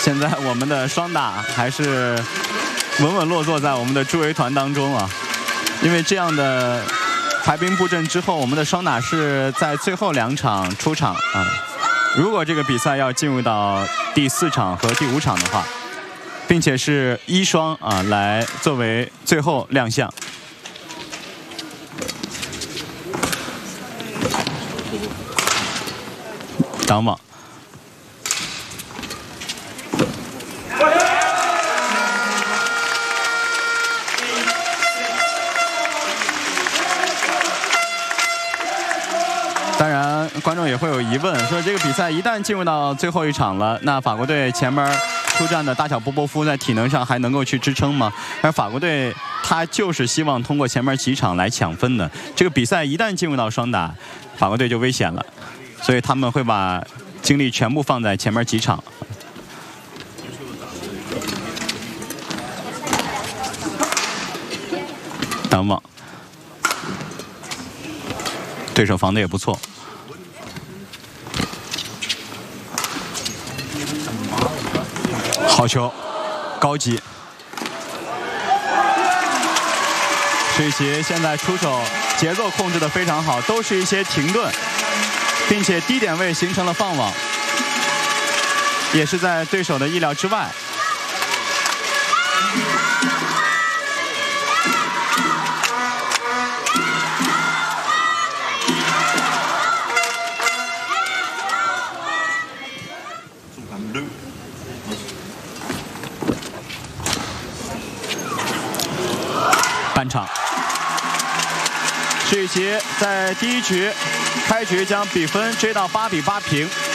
现在我们的双打还是稳稳落座在我们的助威团当中啊，因为这样的排兵布阵之后，我们的双打是在最后2场出场啊。如果这个比赛要进入到第4场和第5场的话，并且是1双啊来作为最后亮相。挡网。当然，观众也会有疑问，说这个比赛一旦进入到最后1场了，那法国队前面出战的大小波波夫在体能上还能够去支撑吗？而法国队他就是希望通过前面几场来抢分的。这个比赛一旦进入到双打，法国队就危险了，所以他们会把精力全部放在前面几场。挡网，对手防的也不错。好球，高级。水奇现在出手节奏控制得非常好，都是一些停顿，并且低点位形成了放网，也是在对手的意料之外。半场，水奇在第1局开局将比分追到8比8平。